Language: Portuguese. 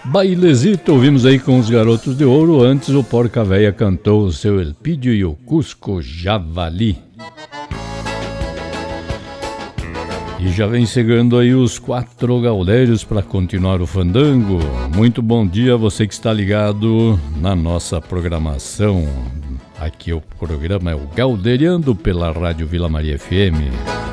Bailezito, ouvimos aí com os Garotos de Ouro. Antes o Porca Véia cantou o seu Elpidio e o Cusco Javali. E já vem chegando aí os 4 gaudérios para continuar o fandango. Muito bom dia a você que está ligado na nossa programação. Aqui o programa é o Gauderiando pela Rádio Vila Maria FM.